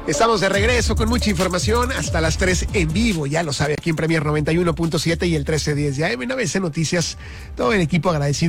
Estamos de regreso con mucha información hasta las 3 en vivo, ya lo sabe, aquí en Premier 91.7 y el 1310 de AM, ABC Noticias. Todo el equipo agradecido